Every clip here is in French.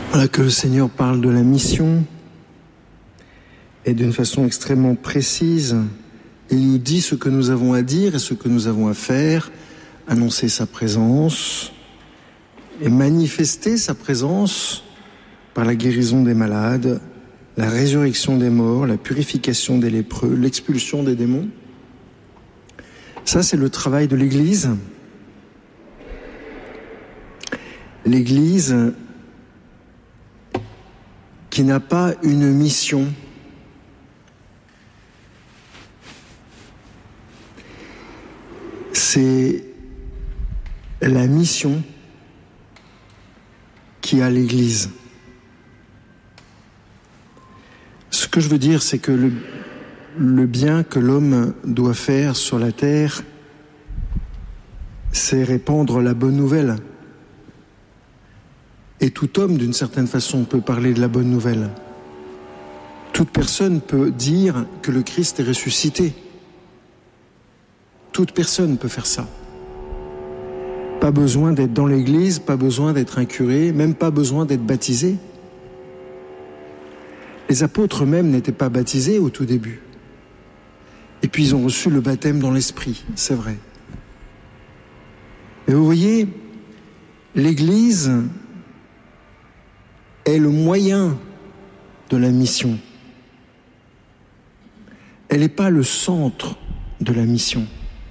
Voilà que le Seigneur parle de la mission et d'une façon extrêmement précise. Il nous dit ce que nous avons à dire et ce que nous avons à faire, annoncer sa présence et manifester sa présence par la guérison des malades, la résurrection des morts, la purification des lépreux, l'expulsion des démons. Ça, c'est le travail de l'Église. L'Église qui n'a pas une mission. C'est la mission qui a l'Église. Ce que je veux dire, c'est que le bien que l'homme doit faire sur la terre, c'est répandre la bonne nouvelle. Et tout homme, d'une certaine façon, peut parler de la bonne nouvelle. Toute personne peut dire que le Christ est ressuscité. Toute personne peut faire ça. Pas besoin d'être dans l'église, pas besoin d'être un curé, même pas besoin d'être baptisé. Les apôtres eux-mêmes n'étaient pas baptisés au tout début. Et puis ils ont reçu le baptême dans l'esprit, c'est vrai. Mais vous voyez, l'église est le moyen de la mission. Elle n'est pas le centre de la mission.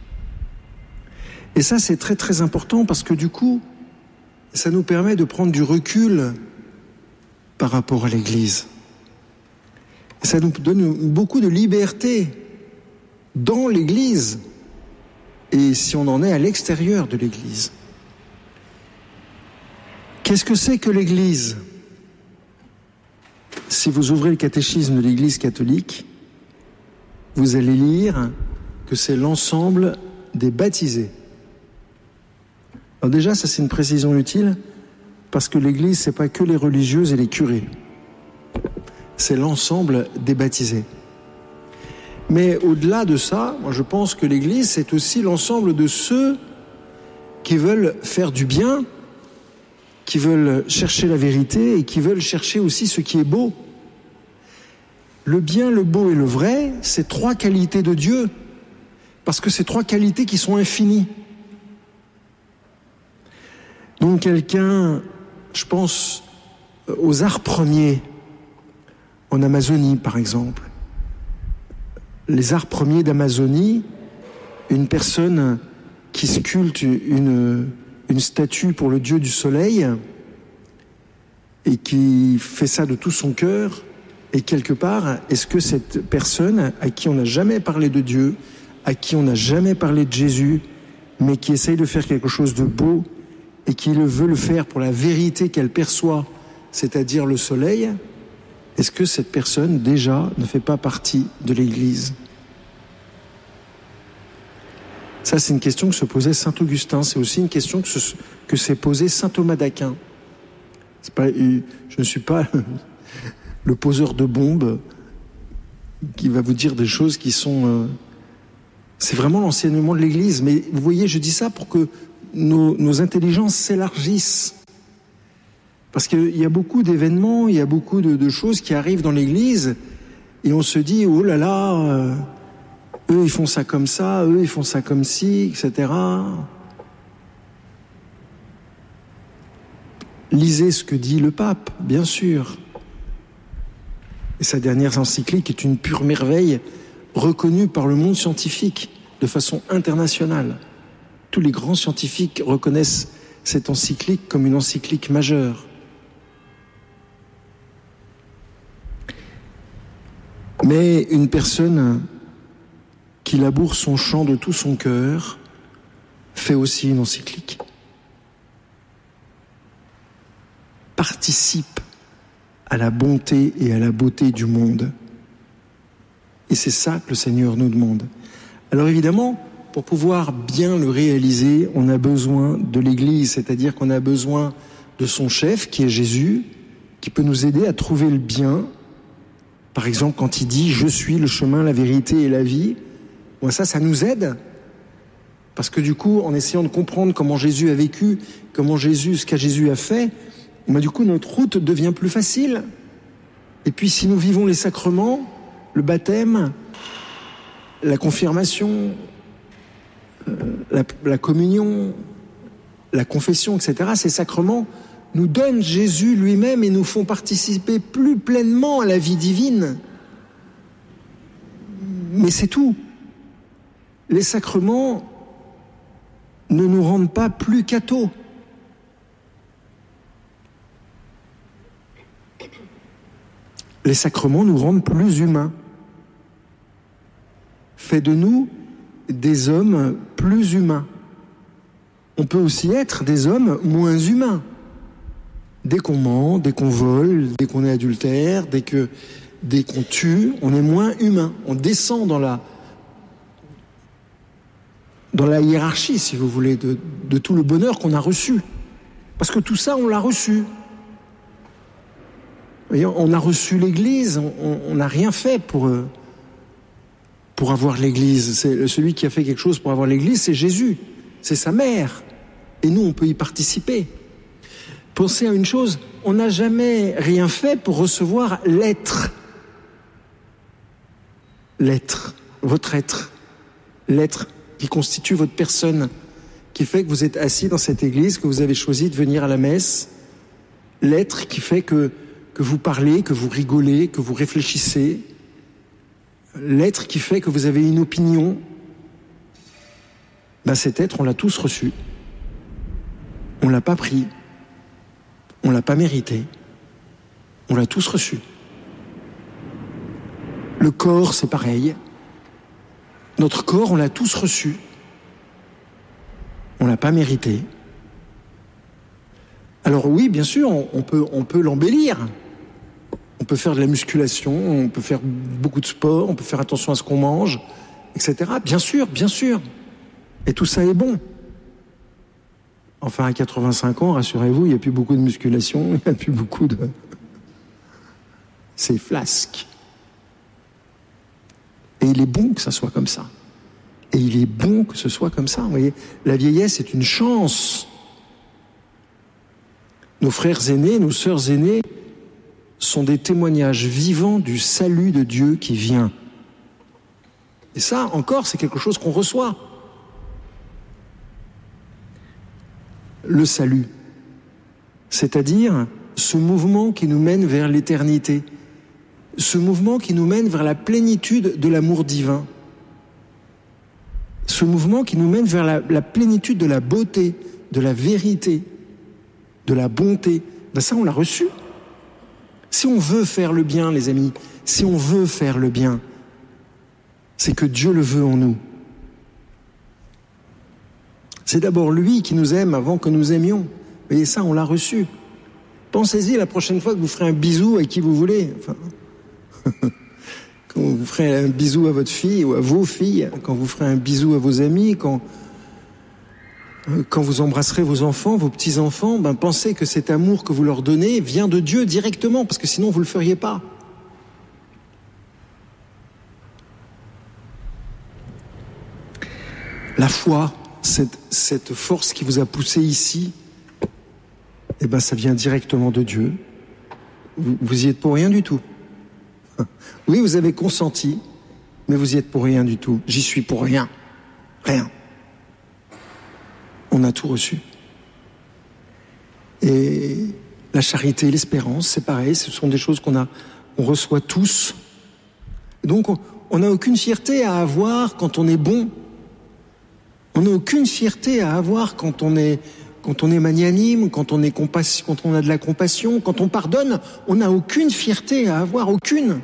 Et ça, c'est très très important parce que du coup, ça nous permet de prendre du recul par rapport à l'Église. Ça nous donne beaucoup de liberté dans l'Église et si on en est à l'extérieur de l'Église. Qu'est-ce que c'est que l'Église ? Si vous ouvrez le catéchisme de l'Église catholique, vous allez lire que c'est l'ensemble des baptisés. Alors déjà, ça c'est une précision utile, parce que l'Église, c'est pas que les religieuses et les curés. C'est l'ensemble des baptisés. Mais au-delà de ça, moi je pense que l'Église, c'est aussi l'ensemble de ceux qui veulent faire du bien, qui veulent chercher la vérité et qui veulent chercher aussi ce qui est beau. Le bien, le beau et le vrai, c'est trois qualités de Dieu, parce que c'est trois qualités qui sont infinies. Donc quelqu'un, je pense aux arts premiers, en Amazonie par exemple. Les arts premiers d'Amazonie, une personne qui sculpte une statue pour le dieu du soleil et qui fait ça de tout son cœur, et quelque part, est-ce que cette personne à qui on n'a jamais parlé de Dieu, à qui on n'a jamais parlé de Jésus, mais qui essaye de faire quelque chose de beau et qui veut le faire pour la vérité qu'elle perçoit, c'est-à-dire le soleil, est-ce que cette personne déjà ne fait pas partie de l'Église ? Ça, c'est une question que se posait saint Augustin. C'est aussi une question que s'est posée saint Thomas d'Aquin. Je ne suis pas le poseur de bombes qui va vous dire des choses qui sont... C'est vraiment l'enseignement de l'Église. Mais vous voyez, je dis ça pour que nos intelligences s'élargissent. Parce qu'il y a beaucoup d'événements, il y a beaucoup de choses qui arrivent dans l'Église et on se dit, oh là là, eux ils font ça comme ça, eux ils font ça comme ci, etc. Lisez ce que dit le pape, bien sûr. Et sa dernière encyclique est une pure merveille, reconnue par le monde scientifique de façon internationale. Tous les grands scientifiques reconnaissent cette encyclique comme une encyclique majeure. Mais une personne qui laboure son champ de tout son cœur fait aussi une encyclique. Participe à la bonté et à la beauté du monde. Et c'est ça que le Seigneur nous demande. Alors évidemment, pour pouvoir bien le réaliser, on a besoin de l'Église, c'est-à-dire qu'on a besoin de son chef, qui est Jésus, qui peut nous aider à trouver le bien. Par exemple, quand il dit « Je suis le chemin, la vérité et la vie », bon, ça nous aide. Parce que du coup, en essayant de comprendre comment Jésus a vécu, ce que Jésus a fait, du coup, notre route devient plus facile. Et puis, si nous vivons les sacrements, le baptême, la confirmation, la communion, la confession, etc., ces sacrements nous donnent Jésus lui-même et nous font participer plus pleinement à la vie divine. Mais c'est tout. Les sacrements ne nous rendent pas plus cathos. Les sacrements nous rendent plus humains. Fait de nous des hommes plus humains. On peut aussi être des hommes moins humains. Dès qu'on ment, dès qu'on vole, dès qu'on est adultère, dès qu'on tue, on est moins humain. On descend dans la hiérarchie, si vous voulez, de tout le bonheur qu'on a reçu. Parce que tout ça, on l'a reçu. Vous voyez, on a reçu l'Église, on n'a rien fait pour avoir l'Église. Celui qui a fait quelque chose pour avoir l'Église, c'est Jésus, c'est sa mère. Et nous, on peut y participer. Pensez à une chose, on n'a jamais rien fait pour recevoir l'être. L'être, votre être. L'être qui constitue votre personne, qui fait que vous êtes assis dans cette église, que vous avez choisi de venir à la messe. L'être qui fait que vous parlez, que vous rigolez, que vous réfléchissez. L'être qui fait que vous avez une opinion. Cet être, on l'a tous reçu. On l'a pas pris. On l'a pas mérité. On l'a tous reçu. Le corps, c'est pareil. Notre corps, on l'a tous reçu. On l'a pas mérité. Alors oui, bien sûr, on peut l'embellir. On peut faire de la musculation, on peut faire beaucoup de sport, on peut faire attention à ce qu'on mange, etc. Bien sûr, bien sûr. Et tout ça est bon. Enfin, à 85 ans, rassurez-vous, il n'y a plus beaucoup de musculation, il n'y a plus beaucoup de... C'est flasque. Et il est bon que ça soit comme ça. Et il est bon que ce soit comme ça. Vous voyez, la vieillesse est une chance. Nos frères aînés, nos sœurs aînées sont des témoignages vivants du salut de Dieu qui vient. Et ça, encore, c'est quelque chose qu'on reçoit. Le salut, c'est-à-dire ce mouvement qui nous mène vers l'éternité, ce mouvement qui nous mène vers la plénitude de l'amour divin, ce mouvement qui nous mène vers la plénitude de la beauté, de la vérité, de la bonté. Ça, on l'a reçu. Si on veut faire le bien, les amis, si on veut faire le bien, c'est que Dieu le veut en nous. C'est d'abord lui qui nous aime avant que nous aimions. Vous voyez, ça, on l'a reçu. Pensez-y la prochaine fois que vous ferez un bisou à qui vous voulez. Enfin, quand vous ferez un bisou à votre fille ou à vos filles, quand vous ferez un bisou à vos amis, quand vous embrasserez vos enfants, vos petits-enfants, pensez que cet amour que vous leur donnez vient de Dieu directement, parce que sinon vous ne le feriez pas. La foi, cette force qui vous a poussé ici, ça vient directement de Dieu. Vous y êtes pour rien du tout. Oui, vous avez consenti, mais vous y êtes pour rien du tout. J'y suis pour rien. Rien. On a tout reçu. Et la charité, l'espérance, c'est pareil, ce sont des choses qu'on reçoit tous. Donc, on n'a aucune fierté à avoir quand on est bon. On n'a aucune fierté à avoir quand on est magnanime, quand on a de la compassion, quand on pardonne. On n'a aucune fierté à avoir, aucune.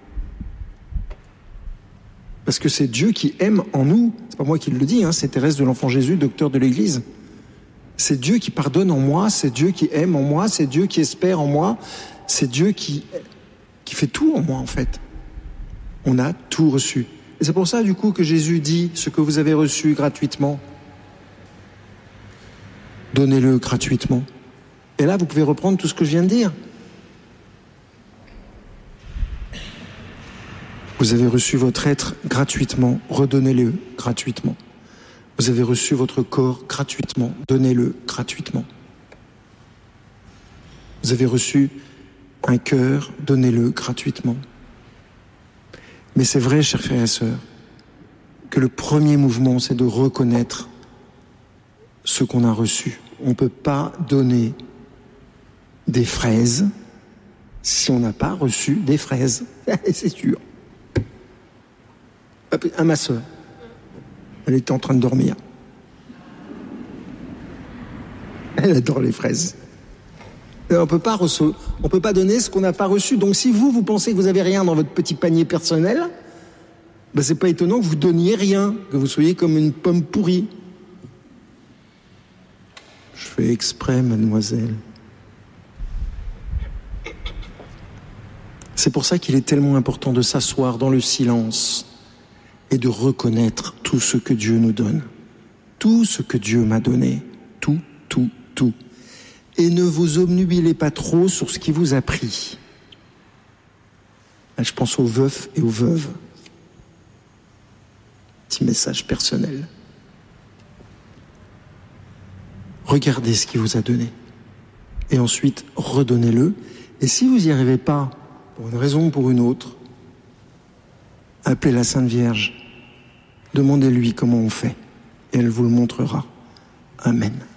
Parce que c'est Dieu qui aime en nous. C'est pas moi qui le dis, c'est Thérèse de l'Enfant Jésus, docteur de l'Église. C'est Dieu qui pardonne en moi, c'est Dieu qui aime en moi, c'est Dieu qui espère en moi, c'est Dieu qui fait tout en moi, en fait. On a tout reçu. Et c'est pour ça, du coup, que Jésus dit ce que vous avez reçu gratuitement. Donnez-le gratuitement. Et là, vous pouvez reprendre tout ce que je viens de dire. Vous avez reçu votre être gratuitement, redonnez-le gratuitement. Vous avez reçu votre corps gratuitement, donnez-le gratuitement. Vous avez reçu un cœur, donnez-le gratuitement. Mais c'est vrai, chers frères et sœurs, que le premier mouvement, c'est de reconnaître ce qu'on a reçu. On ne peut pas donner des fraises si on n'a pas reçu des fraises. C'est sûr. À ma sœur, elle était en train de dormir. Elle adore les fraises. On ne peut pas donner ce qu'on n'a pas reçu. Donc si vous pensez que vous n'avez rien dans votre petit panier personnel, ben c'est pas étonnant que vous donniez rien, que vous soyez comme une pomme pourrie. Je fais exprès, mademoiselle. C'est pour ça qu'il est tellement important de s'asseoir dans le silence et de reconnaître tout ce que Dieu nous donne. Tout ce que Dieu m'a donné. Tout. Et ne vous obnubilez pas trop sur ce qui vous a pris. Là, je pense aux veufs et aux veuves. Petit message personnel. Regardez ce qu'il vous a donné. Et ensuite, redonnez-le. Et si vous n'y arrivez pas, pour une raison ou pour une autre, appelez la Sainte Vierge. Demandez-lui comment on fait. Et elle vous le montrera. Amen.